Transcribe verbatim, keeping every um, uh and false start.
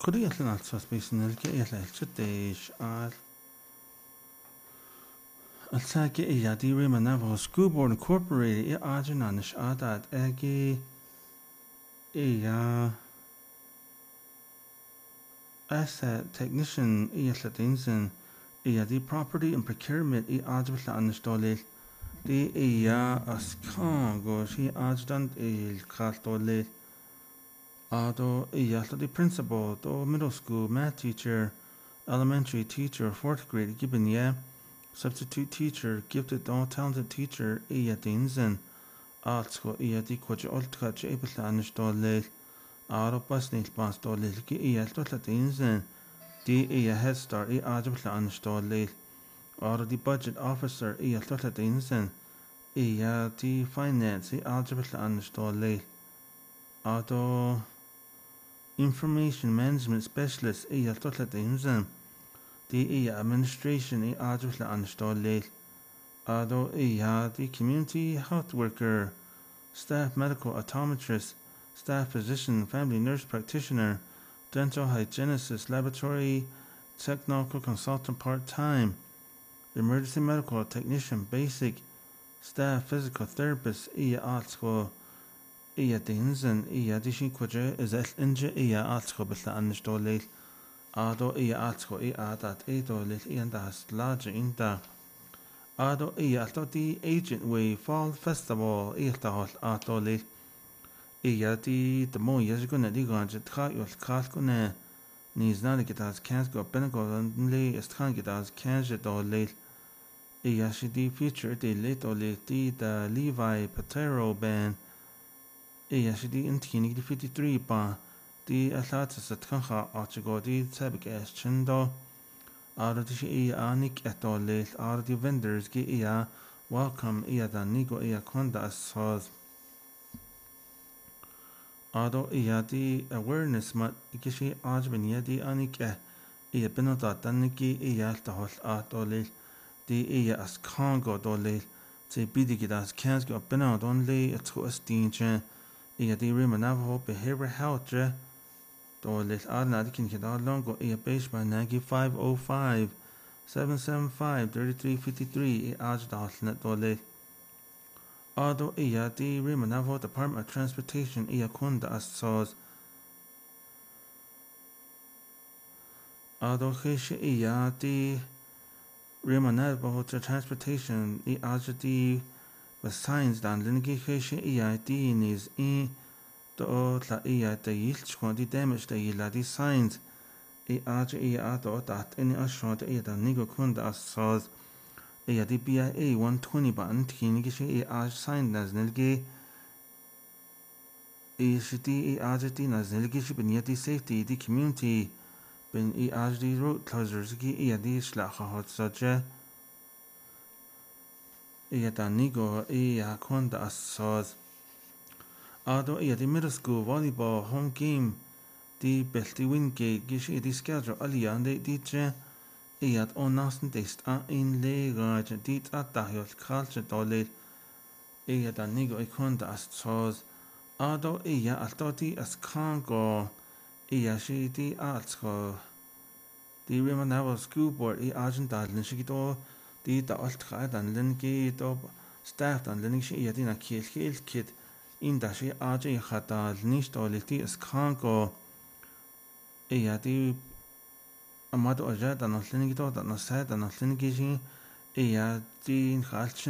Could you also space in the Elchatish al Alsaki Yadi Rimanavo School Board Incorporated Arjunanish Adat Egi Iya Asset Technician Iaslatinsen Iya Property and Procurement I Arjunanish Dolil the Iya Askan goes he Arjudant Il Kastolil Ado Iya the principal, the middle school math teacher, elementary teacher, fourth grade given yeah. Substitute teacher, gifted all talented teacher, iya dinsen, artsko iya di kwaja oltka ja ebelanish dolil, aro basnil bas dolil ki iya stotla dinsen, di iya head start i ajabelanish dolil, aro di budget officer iya stotla dinsen, iya di finance i ajabelanish dolil, aro information management specialist iya stotla dinsen, the iya administration i adwla anstolil ado iya the community health worker, staff medical optometrist, staff physician, family nurse practitioner, dental hygienist, laboratory technical consultant part-time, emergency medical technician basic, staff physical therapist iya atsko iya dinsen iya dishin kwaje is el inje iya atsko billa anstolil Ado iya atsko i adat edo lit iandas large inda. Ado iya alto di agent way fall festival ialta hol ato lit. Iya di the mo yasguna di ganjet tra yol kaskuna. Nis nani gitas kansko benago li istkan gitas kanje do lit. Iya shi di feature di lit o lit di the Levi Patero band. Iya shi di intini di fifty-three ba. Die Atlatis at Kanha Archigodi Tabgas Chindo Ardi Anik Atolit Ardi vendors gi ia welcome ia da Nigo ia Konda Saz Ado ia di awareness mat Gishi Ajbin Yadi Anik ia Benota Daniki ia Tahol Atolit di ia as Congo Dolil Te Bidigidas Kansgo Benot only at Stinche ia di Rimanavo behavior health Dolil Adna Dikin Kidal Longo ia base by Nagi five oh five seven seven five three three five three i Ajdalnet Dolil Ado ia di Rimanavo Department of Transportation ia Kunda as Soz Ado Kish ia di Rimanavo Transportation i Ajdi with signs dan Lingi Kish ia di nis i Do la ia de yield di damage de la di signs e aja ia ato dat in ashot ia da nigo kunda as soz ia di B I A one twenty ban tini gishi e aj sign nas nilgi e shiti e aja di nas nilgi shi bin yati safety di community bin e aj di road closures gi ia di shlacha hot soja ia da nigo ia kunda as soz Ado ia di middle school volleyball home game di belti win gate gishi di schedule ali ande di je iat onasten dist a in le raj di at dahiol culture dolil ia da nigo ikonda as soz Ado ia alto di as kango ia shi di atsko di Rimanavo school board i argent dalin shigito di da alt dan lingi do staff dan lingi shi ia di na kiel kiel kid in dashi aja khata nicht oliti es kanko iya di amado aja da no lingi do da no sa da no lingi ji iya di khalch